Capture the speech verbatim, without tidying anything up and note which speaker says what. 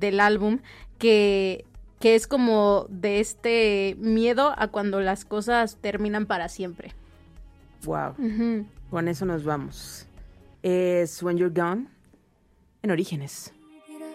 Speaker 1: del álbum que, que es como de este miedo a cuando las cosas terminan para siempre.
Speaker 2: Wow.
Speaker 1: Uh-huh.
Speaker 2: Con eso nos vamos. Es When You're Gone en Orígenes.